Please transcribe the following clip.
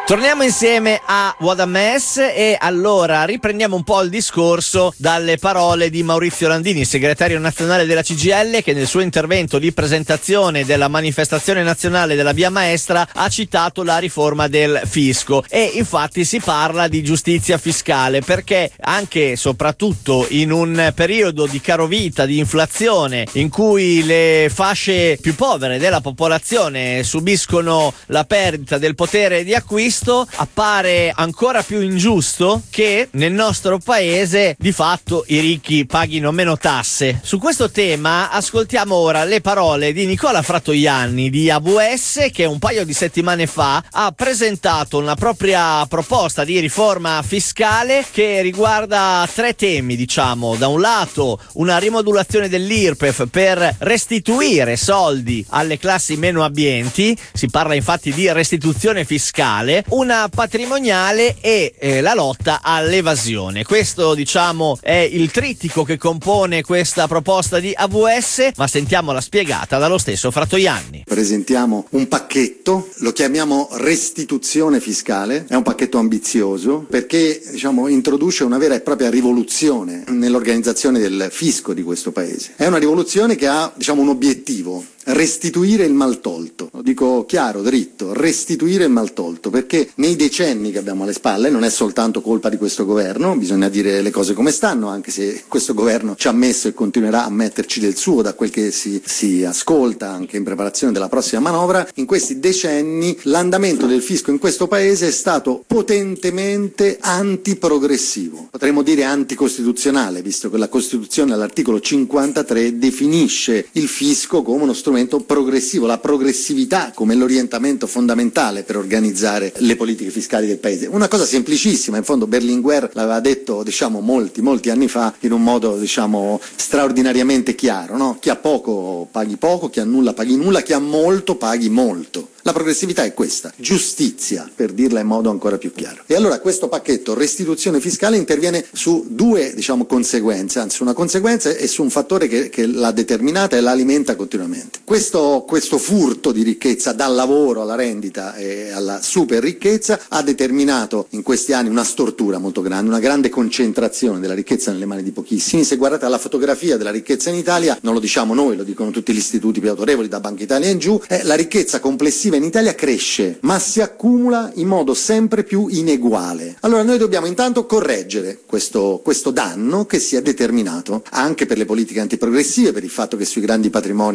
Torniamo insieme a What a Mess e allora riprendiamo un po' il discorso dalle parole di Maurizio Landini, segretario nazionale della CGIL, che nel suo intervento di presentazione della manifestazione nazionale della Via Maestra ha citato la riforma del fisco e infatti si parla di giustizia fiscale perché anche e soprattutto in un periodo di carovita, di inflazione in cui le fasce più povere della popolazione subiscono la perdita del potere di acquisto, appare ancora più ingiusto che nel nostro paese di fatto i ricchi paghino meno tasse. Su questo tema ascoltiamo ora le parole di Nicola Frattoianni di AVS, che un paio di settimane fa ha presentato una propria proposta di riforma fiscale che riguarda tre temi, diciamo. Da un lato una rimodulazione dell'IRPEF per restituire soldi alle classi meno abbienti, si parla infatti di restituzione fiscale, una patrimoniale e la lotta all'evasione. Questo, diciamo, è il trittico che compone questa proposta di AVS, ma sentiamola spiegata dallo stesso Frattoianni. Presentiamo un pacchetto, lo chiamiamo restituzione fiscale, è un pacchetto ambizioso perché, diciamo, introduce una vera e propria rivoluzione nell'organizzazione del fisco di questo paese. È una rivoluzione che ha, diciamo, un obiettivo: restituire il maltolto. Lo dico chiaro, dritto, restituire il maltolto, perché nei decenni che abbiamo alle spalle, non è soltanto colpa di questo governo, bisogna dire le cose come stanno, anche se questo governo ci ha messo e continuerà a metterci del suo da quel che si ascolta anche in preparazione della prossima manovra. In questi decenni l'andamento del fisco in questo paese è stato potentemente antiprogressivo, potremmo dire anticostituzionale, visto che la Costituzione all'articolo 53 definisce il fisco come uno strumento progressivo, la progressività come l'orientamento fondamentale per organizzare le politiche fiscali del paese. Una cosa semplicissima, in fondo Berlinguer l'aveva detto, diciamo, molti anni fa in un modo, diciamo, straordinariamente chiaro, no? Chi ha poco paghi poco, chi ha nulla paghi nulla, chi ha molto paghi molto. La progressività è questa, giustizia, per dirla in modo ancora più chiaro. E allora questo pacchetto restituzione fiscale interviene su due, diciamo, conseguenze, anzi una conseguenza e su un fattore che l'ha determinata e la alimenta continuamente. Questo furto di ricchezza dal lavoro alla rendita e alla super ricchezza ha determinato in questi anni una stortura molto grande, una grande concentrazione della ricchezza nelle mani di pochissimi. Se guardate la fotografia della ricchezza in Italia, non lo diciamo noi, lo dicono tutti gli istituti più autorevoli, da Banca Italia in giù, la ricchezza complessiva in Italia cresce, ma si accumula in modo sempre più ineguale. Allora noi dobbiamo intanto correggere questo danno che si è determinato anche per le politiche antiprogressive, per il fatto che sui grandi patrimoni